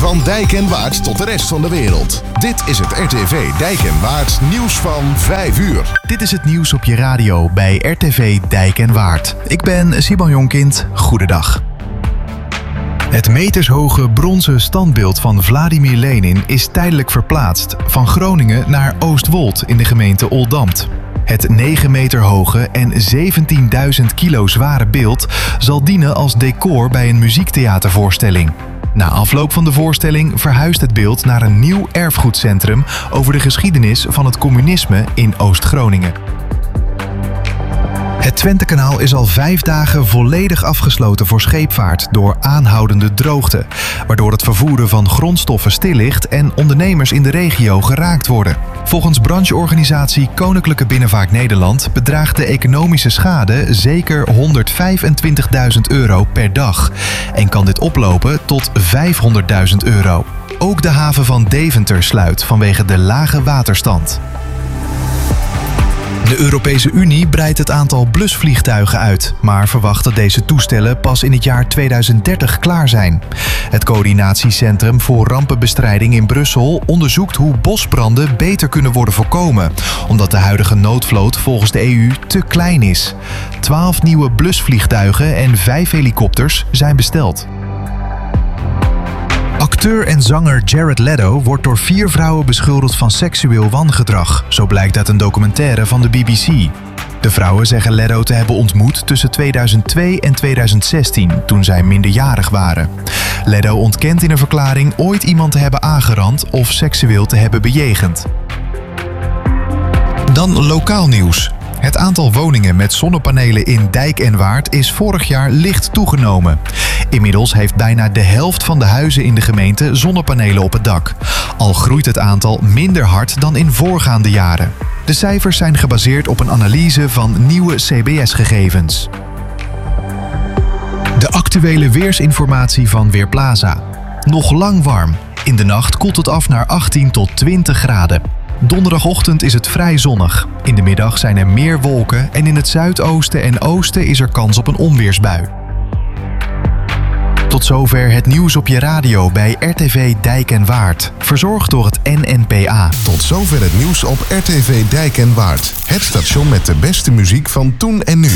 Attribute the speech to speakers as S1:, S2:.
S1: Van Dijk en Waard tot de rest van de wereld. Dit is het RTV Dijk en Waard nieuws van 5 uur.
S2: Dit is het nieuws op je radio bij RTV Dijk en Waard. Ik ben Simon Jonkind. Goedendag. Het metershoge bronzen standbeeld van Vladimir Lenin is tijdelijk verplaatst van Groningen naar Oostwold in de gemeente Oldambt. Het 9 meter hoge en 17.000 kilo zware beeld zal dienen als decor bij een muziektheatervoorstelling. Na afloop van de voorstelling verhuist het beeld naar een nieuw erfgoedcentrum over de geschiedenis van het communisme in Oost-Groningen. Het Twentekanaal is al 5 dagen volledig afgesloten voor scheepvaart door aanhoudende droogte, waardoor het vervoeren van grondstoffen stil ligt en ondernemers in de regio geraakt worden. Volgens brancheorganisatie Koninklijke Binnenvaart Nederland bedraagt de economische schade zeker €125.000 per dag en kan dit oplopen tot €500.000. Ook de haven van Deventer sluit vanwege de lage waterstand. De Europese Unie breidt het aantal blusvliegtuigen uit, maar verwacht dat deze toestellen pas in het jaar 2030 klaar zijn. Het coördinatiecentrum voor rampenbestrijding in Brussel onderzoekt hoe bosbranden beter kunnen worden voorkomen, omdat de huidige noodvloot volgens de EU te klein is. 12 nieuwe blusvliegtuigen en 5 helikopters zijn besteld. Acteur en zanger Jared Leto wordt door 4 vrouwen beschuldigd van seksueel wangedrag. Zo blijkt uit een documentaire van de BBC. De vrouwen zeggen Leto te hebben ontmoet tussen 2002 en 2016, toen zij minderjarig waren. Leto ontkent in een verklaring ooit iemand te hebben aangerand of seksueel te hebben bejegend. Dan lokaal nieuws. Het aantal woningen met zonnepanelen in Dijk en Waard is vorig jaar licht toegenomen. Inmiddels heeft bijna de helft van de huizen in de gemeente zonnepanelen op het dak. Al groeit het aantal minder hard dan in voorgaande jaren. De cijfers zijn gebaseerd op een analyse van nieuwe CBS-gegevens. De actuele weersinformatie van Weerplaza. Nog lang warm. In de nacht koelt het af naar 18 tot 20 graden. Donderdagochtend is het vrij zonnig. In de middag zijn er meer wolken en in het zuidoosten en oosten is er kans op een onweersbui. Tot zover het nieuws op je radio bij RTV Dijk en Waard. Verzorgd door het NNPA.
S1: Tot zover het nieuws op RTV Dijk en Waard. Het station met de beste muziek van toen en nu.